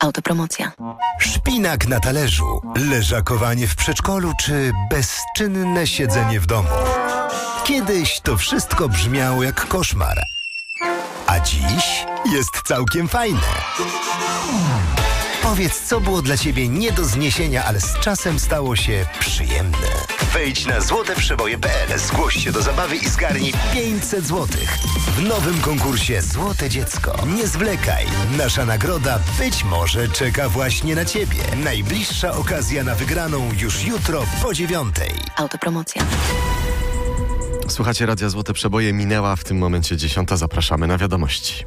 Autopromocja. Szpinak na talerzu, leżakowanie w przedszkolu czy bezczynne siedzenie w domu. Kiedyś to wszystko brzmiało jak koszmar. A dziś jest całkiem fajne. Powiedz, co było dla Ciebie nie do zniesienia, ale z czasem stało się przyjemne. Wejdź na złoteprzeboje.pl, zgłoś się do zabawy i zgarnij 500 złotych. W nowym konkursie Złote Dziecko. Nie zwlekaj. Nasza nagroda być może czeka właśnie na Ciebie. Najbliższa okazja na wygraną już jutro po 9:00. Autopromocja. Słuchacie Radia Złote Przeboje, minęła w tym momencie 10:00. Zapraszamy na wiadomości.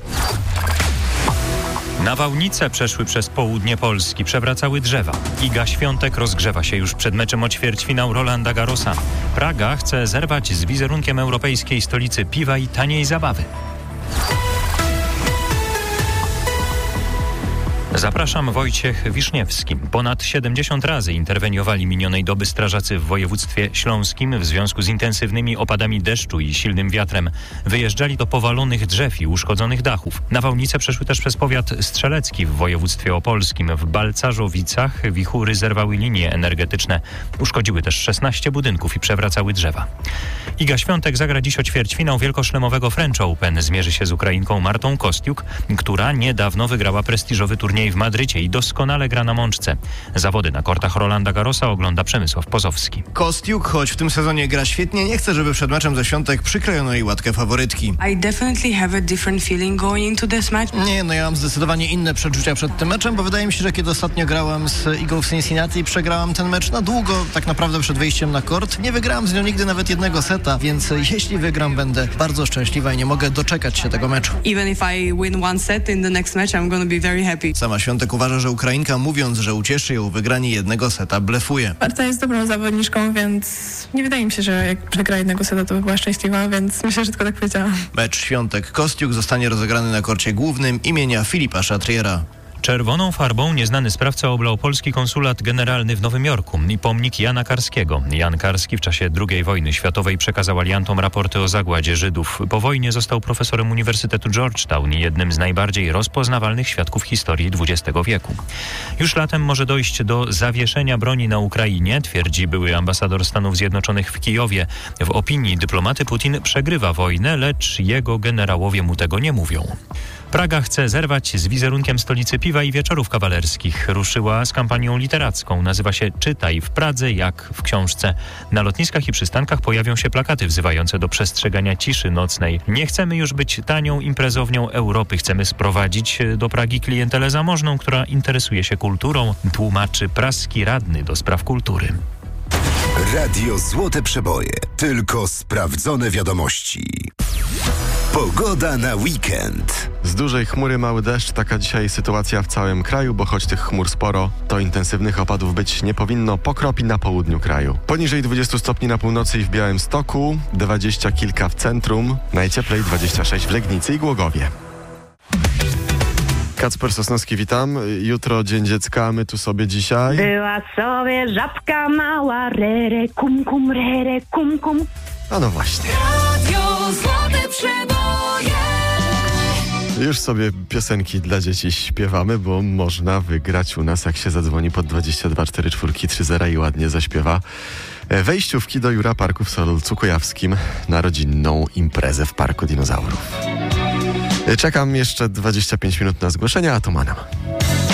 Nawałnice przeszły przez południe Polski, przewracały drzewa. Iga Świątek rozgrzewa się już przed meczem o ćwierćfinał Rolanda Garrosa. Praga chce zerwać z wizerunkiem europejskiej stolicy piwa i taniej zabawy. Zapraszam, Wojciech Wiszniewski. Ponad 70 razy interweniowali minionej doby strażacy w województwie śląskim w związku z intensywnymi opadami deszczu i silnym wiatrem. Wyjeżdżali do powalonych drzew i uszkodzonych dachów. Nawałnice przeszły też przez powiat strzelecki w województwie opolskim. W Balcarzowicach wichury zerwały linie energetyczne. Uszkodziły też 16 budynków i przewracały drzewa. Iga Świątek zagra dziś o ćwierćfinał wielkoszlemowego French Open. Zmierzy się z Ukrainką Martą Kostiuk, która niedawno wygrała prestiżowy turniej w Madrycie i doskonale gra na mączce. Zawody na kortach Rolanda Garrosa ogląda Przemysław Pozowski. Kostiuk, choć w tym sezonie gra świetnie, nie chce, żeby przed meczem ze Świątek przykrojono jej łatkę faworytki. I definitely have a different feeling going into this match. Ja mam zdecydowanie inne przeczucia przed tym meczem, bo wydaje mi się, że kiedy ostatnio grałam z Igą w Cincinnati, przegrałam ten mecz na długo, tak naprawdę przed wejściem na kort. Nie wygrałam z nią nigdy nawet jednego seta, więc jeśli wygram, będę bardzo szczęśliwa i nie mogę doczekać się tego meczu. Even if I win one set in the next match, I'm gonna be very happy. Sama Świątek uważa, że Ukrainka, mówiąc, że ucieszy ją wygranie jednego seta, blefuje. Marta jest dobrą zawodniczką, więc nie wydaje mi się, że jak przegra jednego seta, to by była szczęśliwa, więc myślę, że tylko tak powiedziałam. Mecz Świątek-Kostiuk zostanie rozegrany na korcie głównym imienia Filipa Chatriera. Czerwoną farbą nieznany sprawca oblał polski konsulat generalny w Nowym Jorku i pomnik Jana Karskiego. Jan Karski w czasie II wojny światowej przekazał aliantom raporty o zagładzie Żydów. Po wojnie został profesorem Uniwersytetu Georgetown i jednym z najbardziej rozpoznawalnych świadków historii XX wieku. Już latem może dojść do zawieszenia broni na Ukrainie, twierdzi były ambasador Stanów Zjednoczonych w Kijowie. W opinii dyplomaty Putin przegrywa wojnę, lecz jego generałowie mu tego nie mówią. Praga chce zerwać z wizerunkiem stolicy piwa i wieczorów kawalerskich. Ruszyła z kampanią literacką. Nazywa się Czytaj w Pradze jak w książce. Na lotniskach i przystankach pojawią się plakaty wzywające do przestrzegania ciszy nocnej. Nie chcemy już być tanią imprezownią Europy. Chcemy sprowadzić do Pragi klientelę zamożną, która interesuje się kulturą, tłumaczy praski radny do spraw kultury. Radio Złote Przeboje. Tylko sprawdzone wiadomości. Pogoda na weekend. Z dużej chmury mały deszcz, taka dzisiaj sytuacja w całym kraju, bo choć tych chmur sporo, to intensywnych opadów być nie powinno. Pokropi na południu kraju. Poniżej 20 stopni na północy i w Białymstoku, 20 kilka w centrum, najcieplej 26 w Legnicy i Głogowie. Kacper Sosnowski, witam. Jutro Dzień Dziecka, a my tu sobie dzisiaj... Była sobie żabka mała, rere, kum, kum, rere, kum, kum. A no właśnie. Radio Złote Przeboje. Już sobie piosenki dla dzieci śpiewamy, bo można wygrać u nas, jak się zadzwoni pod 22 44 30 i ładnie zaśpiewa. Wejściówki do Jura Parku w Solcu Kujawskim na rodzinną imprezę w Parku Dinozaurów. Czekam jeszcze 25 minut na zgłoszenia, a to manam.